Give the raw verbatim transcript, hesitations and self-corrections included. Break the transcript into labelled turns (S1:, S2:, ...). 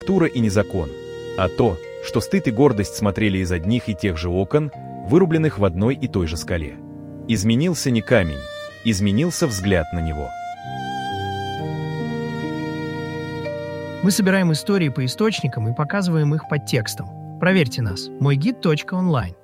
S1: Тура и не закон, а то, что стыд и гордость смотрели из одних и тех же окон, вырубленных в одной и той же скале. Изменился не камень, изменился взгляд на него.
S2: Мы собираем истории по источникам и показываем их под текстом. Проверьте нас. мой гид точка онлайн.